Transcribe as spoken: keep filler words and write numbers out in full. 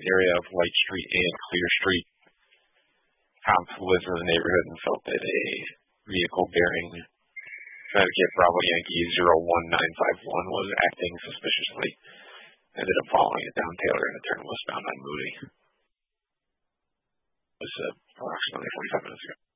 area of White Street and Clear Street. Cops lived in the neighborhood and felt that a vehicle bearing Connecticut Bravo Yankee zero one nine five one was acting suspiciously. Ended up following it down Taylor and it turned westbound on Moody. It was uh, approximately forty-five minutes ago.